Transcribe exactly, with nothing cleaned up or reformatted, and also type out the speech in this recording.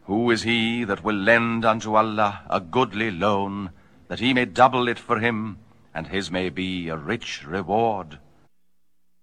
Who is he that will lend unto Allah a goodly loan, that he may double it for him, and his may be a rich reward?